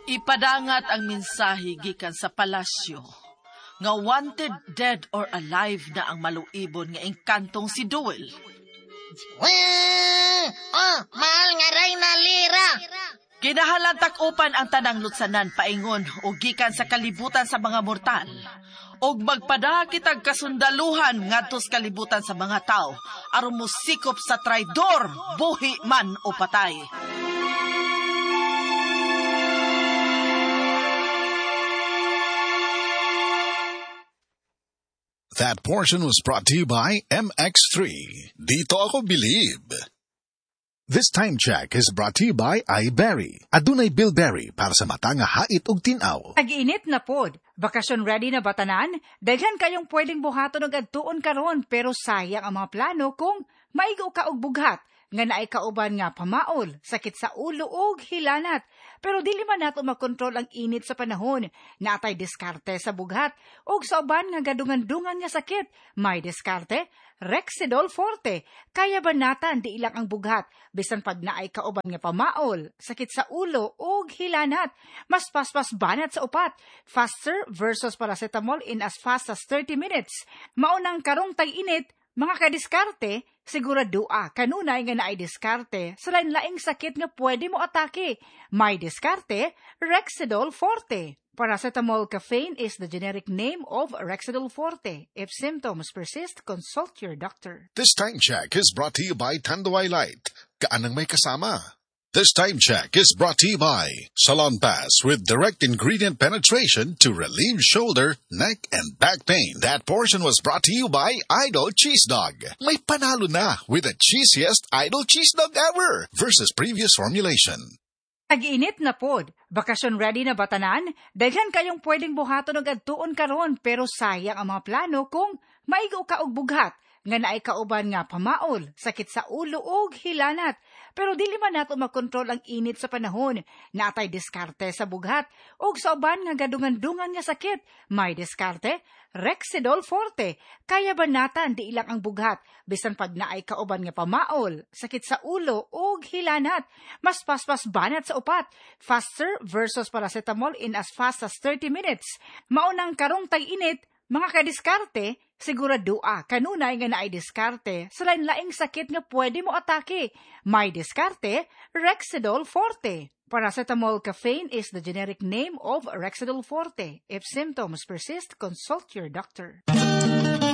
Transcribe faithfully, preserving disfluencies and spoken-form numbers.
Ipadangat ang mensahe gikan sa palasyo nga wanted dead or alive na ang maluibon nga engkantong si Duel. Wah! Oh, mahal nga ray na lira. Kinahalantak upan ang tanang lutsanan paingon o gikan sa kalibutan sa mga mortal. Og magpada kitag kasundaluhan ngadto sa kalibutan sa mga tao aron mosikop sa traidor, buhi man o patay. That portion was brought to you by M X three. Dito ako believe. This time check is brought to you by iBerry. Adunay Bilberry para sa mata nga hait ug tin-aw. Ag-init na pod. Bakasyon ready na batanan? Daghan kayong pwedeng buhaton og adtuon karon pero sayang ang mga plano kung maigo ka og bughat nga naay kauban nga pamaol, sakit sa ulo ug hilanat. Pero dili man nato makontrol ang init sa panahon. Natay diskarte sa bughat ug sa uban nga gadungan-dungan nga sakit. May diskarte, Rexidol Forte. Kaya banatan di ilang ang bughat bisan pag naay kauban nga pamaol, sakit sa ulo ug hilanat. Mas paspas banat sa upat. Faster versus paracetamol in as fast as thirty minutes. Maunang karong tag-init, mga kadiskarte, siguradua kanunay nga naay diskarte sa lain-laing sakit nga pwede mo atake. May diskarte, Rexidol Forte. Paracetamol caffeine is the generic name of Rexidol Forte. If symptoms persist, consult your doctor. This time check is brought to you by Tanduay Light. Kaanang may kasama. This time check is brought to you by Salon Pass with direct ingredient penetration to relieve shoulder, neck, and back pain. That portion was brought to you by Idol Cheese Dog. May panalo na with the cheesiest Idol Cheese Dog ever versus previous formulation. Ag-init na pod. Bakasyon ready na batanan? Daghan kayong pwedeng buhaton og adtuon karon pero sayang ang mga plano kung maigo ka og bughat nga naay kauban nga pamaol, sakit sa ulo ug hilanat. Pero dili man nato makontrol ang init sa panahon. Natay diskarte sa bughat ug sa uban nga gadungan-dungan nga sakit. May diskarte, Rexidol Forte. Kaya banatan di ilang ang bughat bisan pag naay kauban nga pamaol, sakit sa ulo ug hilanat. Mas paspas banat sa upat. Faster versus paracetamol in as fast as thirty minutes. Maunang karong tag-init, mga kadiskarte, siguradua kanunay nga naay diskarte sa lain-laing sakit nga pwede mo atake. May diskarte, Rexidol Forte. Paracetamol caffeine is the generic name of Rexidol Forte. If symptoms persist, consult your doctor.